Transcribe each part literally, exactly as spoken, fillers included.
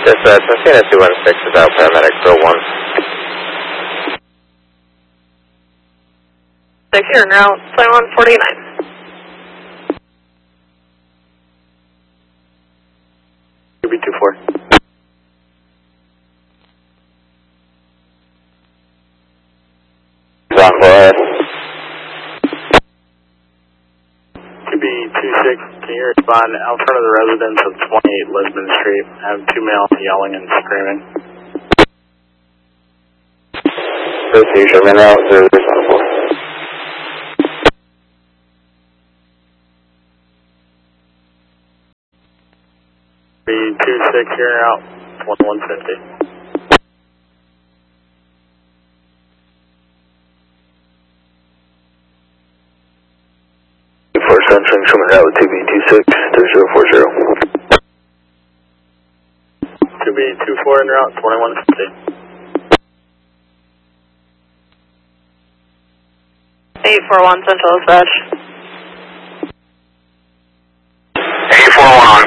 Dispatch, Messina two one six is out, paramedic Bill one. six here, now twenty-one forty-nine. Q B two four. One, go ahead. Q B two six, can you respond out front of the residence of twenty-eight Lisbon Street? I have two males yelling and screaming. Procedure, man out, zero zero four. Q B two six here, out twenty-one fifty. four Central, coming out with T B two six, three zero four zero. Q B two four in route, twenty-one fifty. eight four one Central Dispatch. eight four one.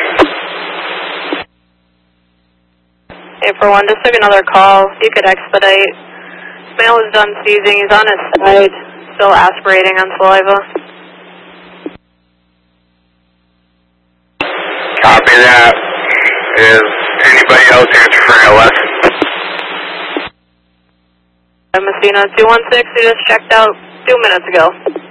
eight four one, just took another call. You could expedite. Male is done seizing. He's on his side, still aspirating on saliva. Copy that. Is anybody else answer for L S? Messina two one six, he just checked out two minutes ago.